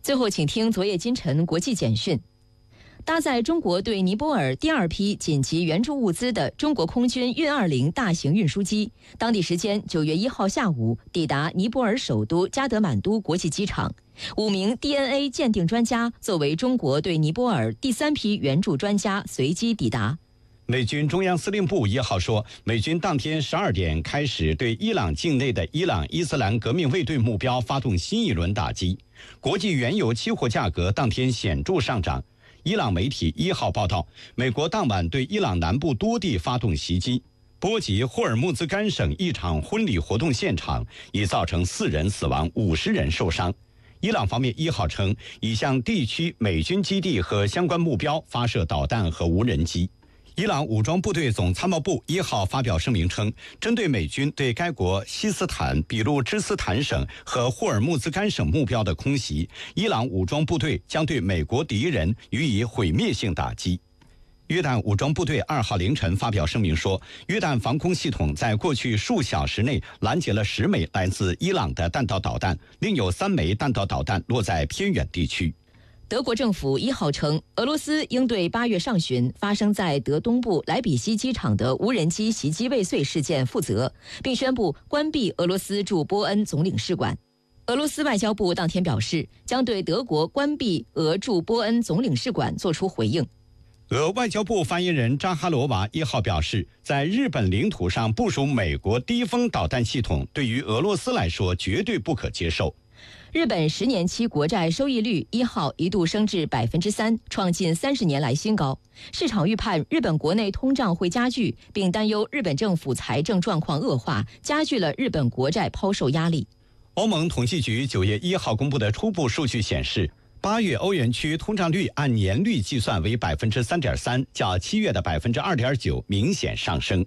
最后，请听昨夜今晨国际简讯。搭载中国对尼泊尔第二批紧急援助物资的中国空军运20大型运输机，当地时间9月1号下午抵达尼泊尔首都加德满都国际机场。5名 DNA 鉴定专家作为中国对尼泊尔第3批援助专家随机抵达。 美军中央司令部1号说，美军当天12点开始对伊朗境内的伊朗伊斯兰革命卫队目标发动新一轮打击。国际原油期货价格当天显著上涨。伊朗媒体1号报道，美国当晚对伊朗南部多地发动袭击，波及霍尔木兹干省一场婚礼活动现场，已造成4人死亡，50人受伤。伊朗方面1号称，已向地区美军基地和相关目标发射导弹和无人机。伊朗武装部队总参谋部1号发表声明称，针对美军对该国西斯坦、比路支斯坦省和霍尔木兹干省目标的空袭，伊朗武装部队将对美国敌人予以毁灭性打击。约旦武装部队2号凌晨发表声明说，约旦防空系统在过去数小时内拦截了10枚来自伊朗的弹道导弹，另有3枚弹道导弹落在偏远地区。 德国政府1号称，俄罗斯应对8月上旬发生在德东部莱比锡机场的无人机袭击未遂事件负责，并宣布关闭俄罗斯驻波恩总领事馆。俄罗斯外交部当天表示，将对德国关闭俄驻波恩总领事馆作出回应。 俄外交部发言人扎哈罗娃1号表示，在日本领土上部署美国低风导弹系统，对于俄罗斯来说绝对不可接受。 日本10年期国债收益率1号一度升至3%，创近30年来新高。市场预判日本国内通胀会加剧，并担忧日本政府财政状况恶化，加剧了日本国债抛售压力。 欧盟统计局9月1号公布的初步数据显示，8月欧元区通胀率按年率计算为3.3%，较7月的2.9%明显上升。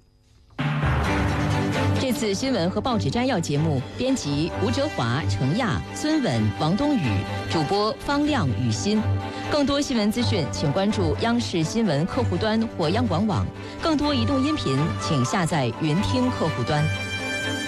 这次新闻和报纸摘要节目，编辑吴哲华、程亚、孙稳、王冬雨，主播方亮、雨欣。更多新闻资讯，请关注央视新闻客户端或央广网。更多移动音频，请下载云听客户端。